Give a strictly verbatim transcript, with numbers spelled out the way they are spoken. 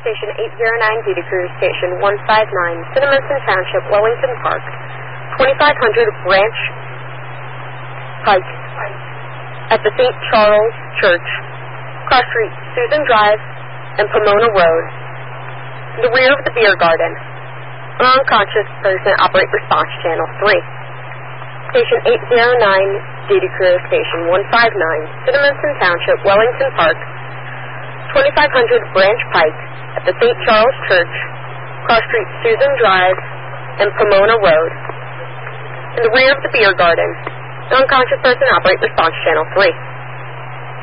Station eight zero nine, Duty Crew, Station one five nine, Cinnaminson Township, Wellington Park, twenty-five hundred Branch Pike, at the Saint Charles Church, Cross Street, Susan Drive, and Pomona Road, in the rear of the beer garden. An unconscious person, operate response channel three. Station eight zero nine, Duty Crew, Station one five nine, Cinnaminson Township, Wellington Park, twenty-five hundred Branch Pike, at the Saint Charles Church, Cross Street, Susan Drive, and Pomona Road, in the rear of the beer garden. An unconscious person, operate response channel three.